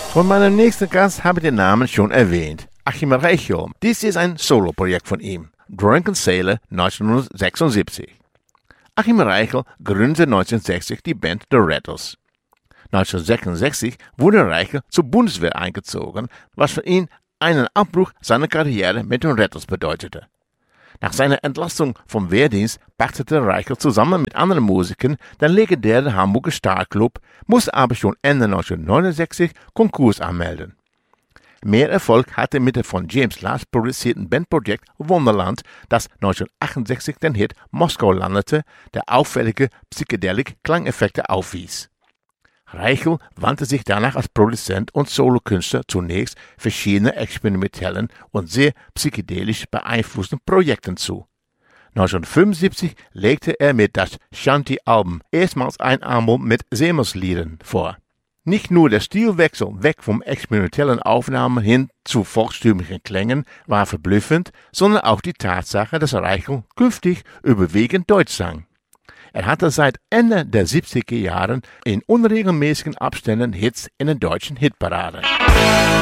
Von meinem nächsten Gast habe ich den Namen schon erwähnt. Achim Reichel. Dies ist ein Soloprojekt von ihm. Drunken Sailor 1976. Achim Reichel gründete 1960 die Band The Rattles. 1966 wurde Reichel zur Bundeswehr eingezogen, was für ihn einen Abbruch seiner Karriere mit den Rattles bedeutete. Nach seiner Entlassung vom Wehrdienst pachtete Reichel zusammen mit anderen Musikern den legendären Hamburger Starclub, musste aber schon Ende 1969 Konkurs anmelden. Mehr Erfolg hatte mit dem von James Last produzierten Bandprojekt Wonderland, das 1968 den Hit Moskau landete, der auffällige Psychedelic-Klangeffekte aufwies. Reichel wandte sich danach als Produzent und Solokünstler zunächst verschiedenen experimentellen und sehr psychedelisch beeinflussten Projekten zu. 1975 legte er mit das Shanty-Album erstmals ein Album mit Seemannsliedern vor. Nicht nur der Stilwechsel weg vom experimentellen Aufnahmen hin zu volkstümlichen Klängen war verblüffend, sondern auch die Tatsache, dass Reichel künftig überwiegend Deutsch sang. Er hatte seit Ende der 70er Jahren in unregelmäßigen Abständen Hits in den deutschen Hitparaden.